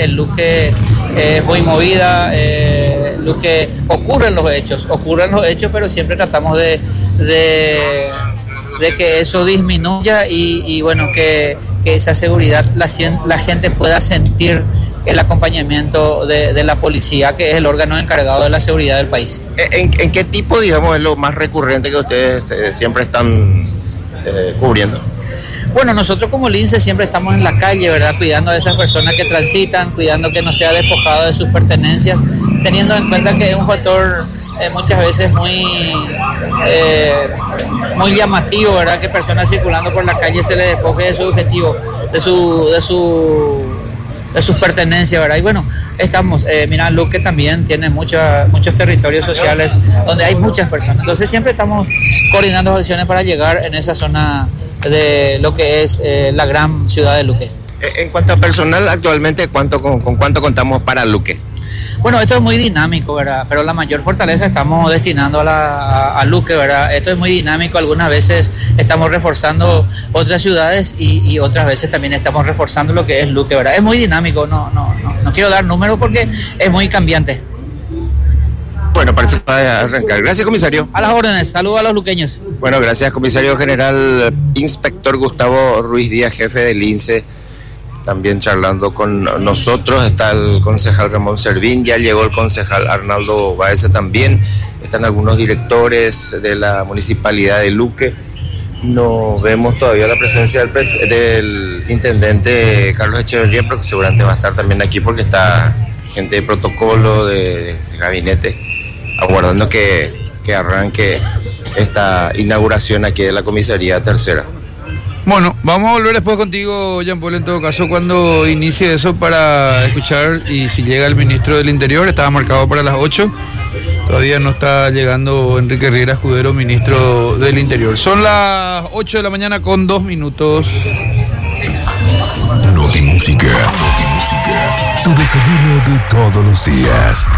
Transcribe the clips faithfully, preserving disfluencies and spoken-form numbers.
el Luque es muy movida, eh, Luque ocurren los hechos, ocurren los hechos, pero siempre tratamos de, de, de que eso disminuya y, y bueno, que, que esa seguridad la, la gente pueda sentir el acompañamiento de, de la policía, que es el órgano encargado de la seguridad del país. ¿En, en qué tipo, digamos, es lo más recurrente que ustedes eh, siempre están eh, cubriendo? Bueno, nosotros como Lince siempre estamos en la calle, ¿verdad? Cuidando a esas personas que transitan, cuidando que no sea despojado de sus pertenencias, teniendo en cuenta que es un factor eh, muchas veces muy, eh, muy llamativo, ¿verdad? Que personas circulando por la calle se les despoje de su objetivo, de su... De su de sus pertenencias, ¿verdad? Y bueno, estamos, eh, mira, Luque también tiene mucha, muchos territorios sociales donde hay muchas personas, entonces siempre estamos coordinando acciones para llegar en esa zona de lo que es eh, la gran ciudad de Luque. En cuanto a personal, actualmente, ¿cuánto, con, ¿con cuánto contamos para Luque? Bueno, esto es muy dinámico, ¿verdad? Pero la mayor fortaleza estamos destinando a, la, a, a Luque, ¿verdad? Esto es muy dinámico, algunas veces estamos reforzando otras ciudades y, y otras veces también estamos reforzando lo que es Luque, ¿verdad? Es muy dinámico, no, no, no, no quiero dar números porque es muy cambiante. Bueno, parece para arrancar. Gracias, comisario. A las órdenes, saludos a los luqueños. Bueno, gracias, comisario general, inspector Gustavo Ruiz Díaz, jefe del Lince. También charlando con nosotros está el concejal Ramón Servín, ya llegó el concejal Arnaldo Baeza también, están algunos directores de la municipalidad de Luque. No vemos todavía la presencia del, pres del intendente Carlos Echeverría, pero seguramente va a estar también aquí porque está gente de protocolo, de, de gabinete, aguardando que, que arranque esta inauguración aquí de la comisaría tercera. Bueno, vamos a volver después contigo, Jean Paul, en todo caso, cuando inicie eso para escuchar y si llega el ministro del Interior. Estaba marcado para las ocho, todavía no está llegando Enrique Riera Escudero, ministro del Interior. Son las ocho de la mañana con dos minutos. Notimúsica, Notimúsica, tu desayuno de todos los días.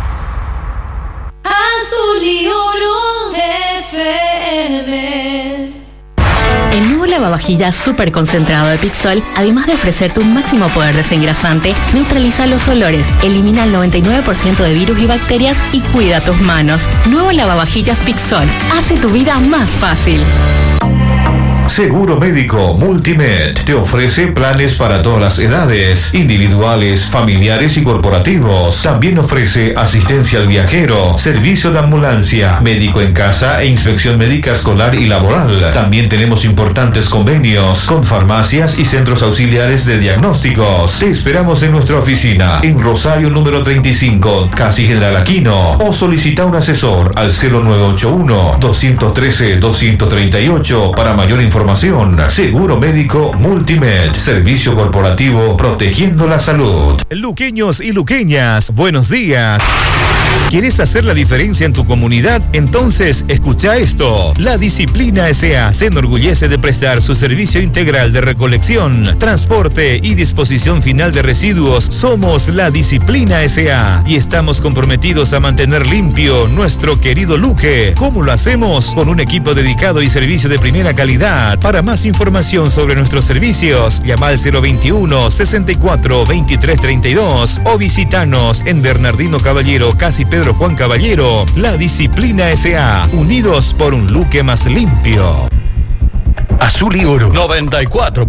Azul y Oro F M. El nuevo lavavajillas súper concentrado de Pixol, además de ofrecerte un máximo poder desengrasante, neutraliza los olores, elimina el noventa y nueve por ciento de virus y bacterias y cuida tus manos. Nuevo lavavajillas Pixol, hace tu vida más fácil. Seguro Médico Multimed te ofrece planes para todas las edades, individuales, familiares y corporativos. También ofrece asistencia al viajero, servicio de ambulancia, médico en casa e inspección médica escolar y laboral. También tenemos importantes convenios con farmacias y centros auxiliares de diagnósticos. Te esperamos en nuestra oficina en Rosario número treinta y cinco, casi General Aquino, o solicita un asesor al cero nueve ocho uno, dos uno tres, dos tres ocho para mayor información. Seguro Médico Multimed, servicio corporativo protegiendo la salud. Luqueños y luqueñas, buenos días. ¿Quieres hacer la diferencia en tu comunidad? Entonces, escucha esto. La Disciplina S A se enorgullece de prestar su servicio integral de recolección, transporte y disposición final de residuos. Somos La Disciplina S A y estamos comprometidos a mantener limpio nuestro querido Luque. ¿Cómo lo hacemos? Con un equipo dedicado y servicio de primera calidad. Para más información sobre nuestros servicios, llama al cero veintiuno, sesenta y cuatro, veintitrés treinta y dos o visitanos en Bernardino Caballero, casi Pedro Juan Caballero. La Disciplina S A, unidos por un Luque más limpio. Azul y Oro noventa y cuatro